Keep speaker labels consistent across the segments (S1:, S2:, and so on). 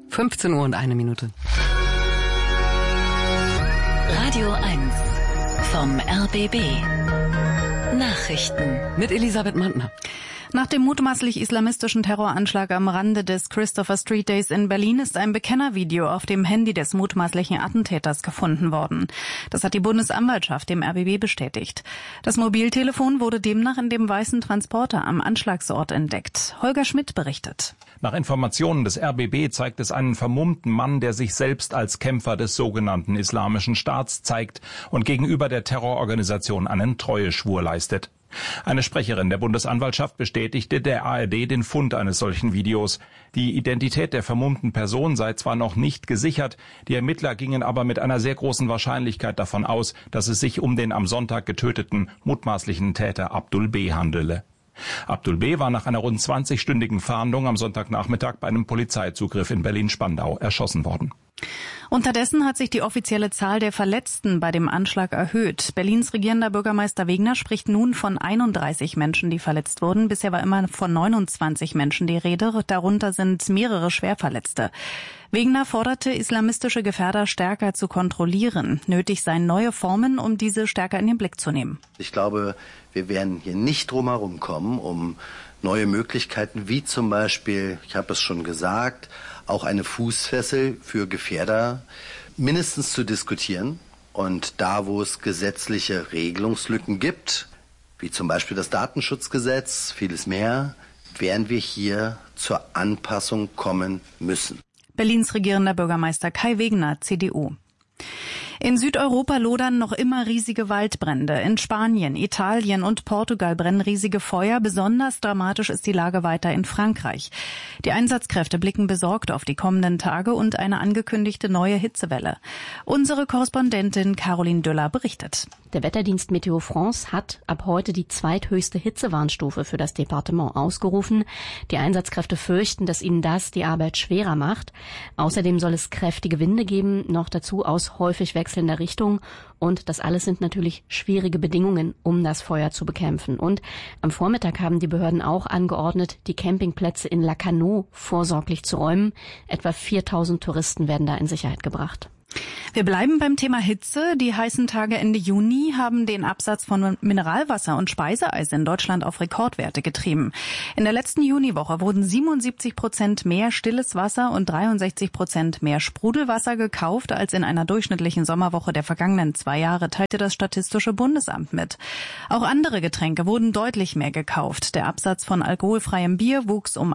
S1: 15:01.
S2: Radio 1 vom RBB. Nachrichten
S1: Mit Elisabeth Mantner.
S3: Nach dem mutmaßlich islamistischen Terroranschlag am Rande des Christopher Street Days in Berlin ist ein Bekennervideo auf dem Handy des mutmaßlichen Attentäters gefunden worden. Das hat die Bundesanwaltschaft dem RBB bestätigt. Das Mobiltelefon wurde demnach in dem weißen Transporter am Anschlagsort entdeckt. Holger Schmidt berichtet.
S4: Nach Informationen des RBB zeigt es einen vermummten Mann, der sich selbst als Kämpfer des sogenannten Islamischen Staats zeigt und gegenüber der Terrororganisation einen Treueschwur leistet. Eine Sprecherin der Bundesanwaltschaft bestätigte der ARD den Fund eines solchen Videos. Die Identität der vermummten Person sei zwar noch nicht gesichert, die Ermittler gingen aber mit einer sehr großen Wahrscheinlichkeit davon aus, dass es sich um den am Sonntag getöteten mutmaßlichen Täter Abdul B. handele. Abdul B. war nach einer rund 20-stündigen Fahndung am Sonntagnachmittag bei einem Polizeizugriff in Berlin-Spandau erschossen worden.
S3: Unterdessen hat sich die offizielle Zahl der Verletzten bei dem Anschlag erhöht. Berlins regierender Bürgermeister Wegner spricht nun von 31 Menschen, die verletzt wurden. Bisher war immer von 29 Menschen die Rede. Darunter sind mehrere Schwerverletzte. Wegner forderte, islamistische Gefährder stärker zu kontrollieren. Nötig seien neue Formen, um diese stärker in den Blick zu nehmen.
S5: Ich glaube, wir werden hier nicht drum herum kommen, um neue Möglichkeiten, wie zum Beispiel, ich habe es schon gesagt, auch eine Fußfessel für Gefährder mindestens zu diskutieren. Und da, wo es gesetzliche Regelungslücken gibt, wie zum Beispiel das Datenschutzgesetz, vieles mehr, werden wir hier zur Anpassung kommen müssen.
S3: Berlins regierender Bürgermeister Kai Wegner, CDU. In Südeuropa lodern noch immer riesige Waldbrände. In Spanien, Italien und Portugal brennen riesige Feuer. Besonders dramatisch ist die Lage weiter in Frankreich. Die Einsatzkräfte blicken besorgt auf die kommenden Tage und eine angekündigte neue Hitzewelle. Unsere Korrespondentin Caroline Döller berichtet.
S6: Der Wetterdienst Meteo France hat ab heute die zweithöchste Hitzewarnstufe für das Departement ausgerufen. Die Einsatzkräfte fürchten, dass ihnen das die Arbeit schwerer macht. Außerdem soll es kräftige Winde geben, noch dazu aus häufig wechselnder Richtung. Und das alles sind natürlich schwierige Bedingungen, um das Feuer zu bekämpfen. Und am Vormittag haben die Behörden auch angeordnet, die Campingplätze in Lacanau vorsorglich zu räumen. Etwa 4.000 Touristen werden da in Sicherheit gebracht.
S3: Wir bleiben beim Thema Hitze. Die heißen Tage Ende Juni haben den Absatz von Mineralwasser und Speiseeis in Deutschland auf Rekordwerte getrieben. In der letzten Juniwoche wurden 77% mehr stilles Wasser und 63% mehr Sprudelwasser gekauft als in einer durchschnittlichen Sommerwoche der vergangenen 2 Jahre, teilte das Statistische Bundesamt mit. Auch andere Getränke wurden deutlich mehr gekauft. Der Absatz von alkoholfreiem Bier wuchs um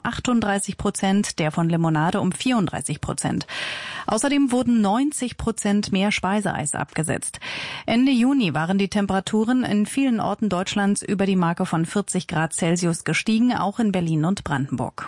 S3: 38%, der von Limonade um 34%. Außerdem wurden 90% mehr Speiseeis abgesetzt. Ende Juni waren die Temperaturen in vielen Orten Deutschlands über die Marke von 40 Grad Celsius gestiegen, auch in Berlin und Brandenburg.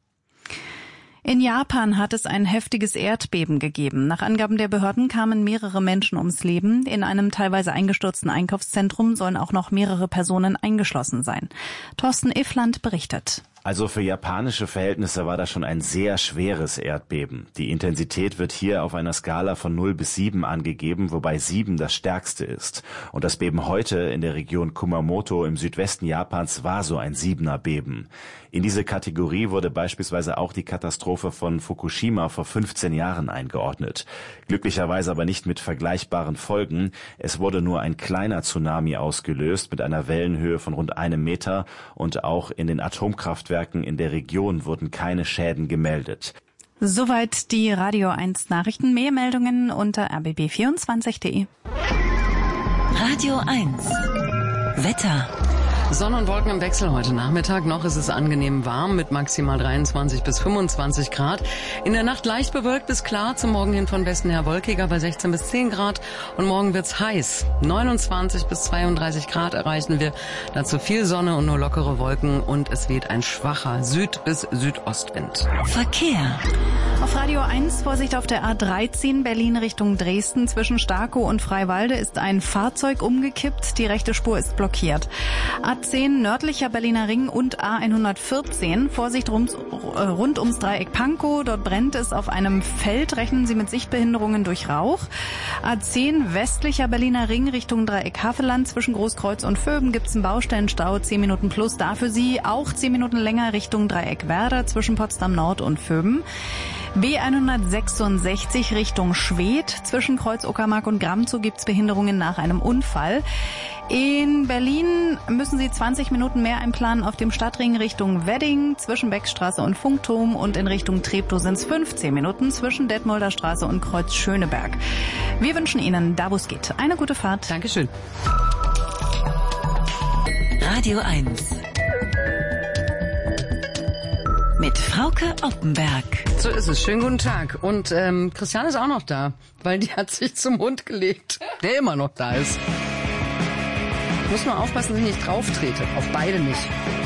S3: In Japan hat es ein heftiges Erdbeben gegeben. Nach Angaben der Behörden kamen mehrere Menschen ums Leben. In einem teilweise eingestürzten Einkaufszentrum sollen auch noch mehrere Personen eingeschlossen sein. Thorsten Iffland berichtet.
S7: Also für japanische Verhältnisse war das schon ein sehr schweres Erdbeben. Die Intensität wird hier auf einer Skala von 0 bis 7 angegeben, wobei 7 das stärkste ist. Und das Beben heute in der Region Kumamoto im Südwesten Japans war so ein 7er Beben. In diese Kategorie wurde beispielsweise auch die Katastrophe von Fukushima vor 15 Jahren eingeordnet. Glücklicherweise aber nicht mit vergleichbaren Folgen. Es wurde nur ein kleiner Tsunami ausgelöst mit einer Wellenhöhe von rund 1 Meter und auch in den Atomkraftwerken in der Region wurden keine Schäden gemeldet.
S3: Soweit die Radio 1 Nachrichten. Mehr Meldungen unter rbb24.de.
S2: Radio 1 Wetter.
S1: Sonne und Wolken im Wechsel heute Nachmittag. Noch ist es angenehm warm mit maximal 23 bis 25 Grad. In der Nacht leicht bewölkt bis klar. Zum Morgen hin von Westen her wolkiger bei 16 bis 10 Grad. Und morgen wird's heiß. 29 bis 32 Grad erreichen wir. Dazu viel Sonne und nur lockere Wolken. Und es weht ein schwacher Süd- bis Südostwind.
S2: Verkehr.
S3: Auf Radio 1 Vorsicht auf der A13 Berlin Richtung Dresden. Zwischen Starkow und Freiwalde ist ein Fahrzeug umgekippt. Die rechte Spur ist blockiert. A10 nördlicher Berliner Ring und A114. Vorsicht rund ums Dreieck Pankow. Dort brennt es auf einem Feld. Rechnen Sie mit Sichtbehinderungen durch Rauch. A10 westlicher Berliner Ring Richtung Dreieck Havelland. Zwischen Großkreuz und Vöben gibt es einen Baustellenstau. 10 Minuten plus. Dafür Sie auch 10 Minuten länger Richtung Dreieck Werder zwischen Potsdam Nord und Vöben. B166 Richtung Schwedt. Zwischen Kreuz Uckermark und Gramzow gibt's Behinderungen nach einem Unfall. In Berlin müssen Sie 20 Minuten mehr einplanen auf dem Stadtring Richtung Wedding, zwischen Beckstraße und Funkturm, und in Richtung Treptow sind es 15 Minuten zwischen Detmolder Straße und Kreuz Schöneberg. Wir wünschen Ihnen, da wo es geht, eine gute Fahrt.
S1: Dankeschön.
S2: Radio 1 mit Frauke Oppenberg.
S1: So ist es. Schönen guten Tag. Und Christian ist auch noch da, weil die hat sich zum Hund gelegt, der immer noch da ist. Muss nur aufpassen, dass ich nicht drauf trete. Auf beide nicht.